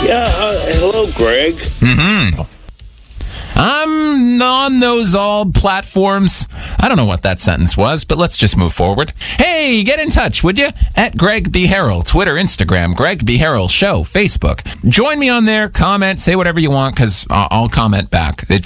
Yeah, hello, Greg. Mm-hmm. I'm on those all platforms. I don't know what that sentence was, but let's just move forward. Hey, get in touch, would you? At Greg B. Harrell, Twitter, Instagram, Greg B. Harrell Show, Facebook. Join me on there, comment, say whatever you want, because I'll comment back. It's